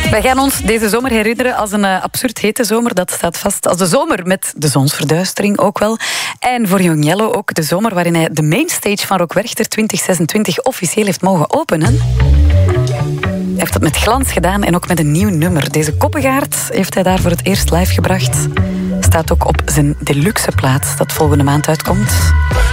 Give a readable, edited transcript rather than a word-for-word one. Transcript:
Wij gaan ons deze zomer herinneren als een absurd hete zomer. Dat staat vast als de zomer met de zonsverduistering ook wel. En voor Young Yellow ook de zomer waarin hij de mainstage van Rock Werchter 2026 officieel heeft mogen openen. Hij heeft dat met glans gedaan en ook met een nieuw nummer. Deze Koppengaard heeft hij daar voor het eerst live gebracht. Staat ook op zijn deluxe plaat dat volgende maand uitkomt.